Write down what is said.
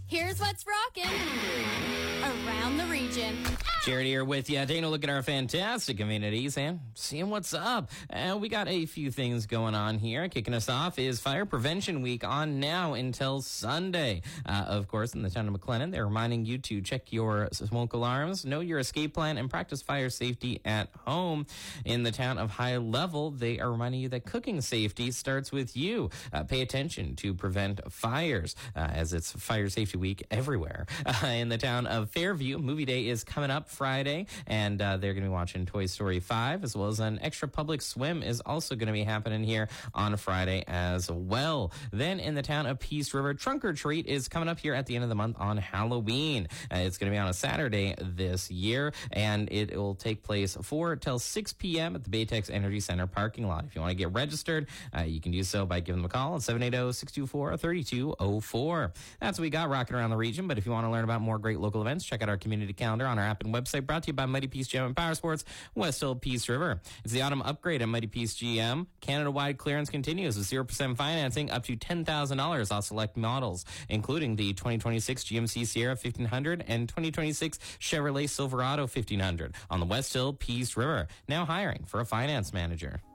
Here's what's rocking around the region. Jared here with you. Taking a look at our fantastic communities and seeing what's up. We got a few things going on here. Kicking us off is Fire Prevention Week on now until Sunday. Of course, in the town of McLennan, they're reminding you to check your smoke alarms, know your escape plan, and practice fire safety at home. In the town of High Level, they are reminding you that cooking safety starts with you. Pay attention to prevent fires, as it's Fire Safety Week everywhere. In the town of Fairview, Movie Day is coming up Friday, and they're going to be watching Toy Story 5, as well as an extra public swim is also going to be happening here on Friday as well. Then in the town of Peace River, Trunk or Treat is coming up here at the end of the month on Halloween. It's going to be on a Saturday this year, and it will take place 4 till 6 p.m. at the Baytex Energy Center parking lot. If you want to get registered, you can do so by giving them a call at 780-624-3204. That's what we got rocking around the region, but if you want to learn about more great local events, check out our community calendar on our app and website, brought to you by Mighty Peace GM and Power Sports, West Hill Peace River. It's the autumn upgrade at Mighty Peace GM. Canada-wide clearance continues with 0% financing up to $10,000 off select models, including the 2026 GMC Sierra 1500 and 2026 Chevrolet Silverado 1500 on the West Hill Peace River. Now hiring for a finance manager.